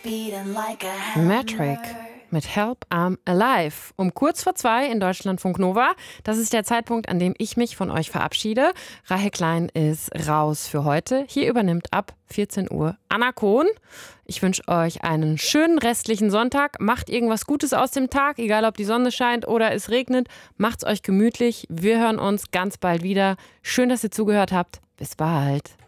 Metric mit Help I'm Alive um kurz vor 2 in Deutschlandfunk Nova. Das ist der Zeitpunkt, an dem ich mich von euch verabschiede. Rahel Klein ist raus für heute. Hier übernimmt ab 14 Uhr Anna Kohn. Ich wünsche euch einen schönen restlichen Sonntag. Macht irgendwas Gutes aus dem Tag, egal ob die Sonne scheint oder es regnet. Macht's euch gemütlich. Wir hören uns ganz bald wieder. Schön, dass ihr zugehört habt. Bis bald.